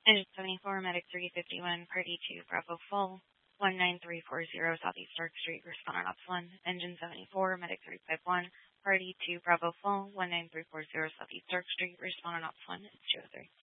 Engine 74, Medic 351, Party 2, Bravo Full, 19340 Southeast Stark Street, respond on Ops 1. Engine 74, Medic 351, Party 2, Bravo Full, 19340 Southeast Stark Street, respond on Ops 1. It's 203.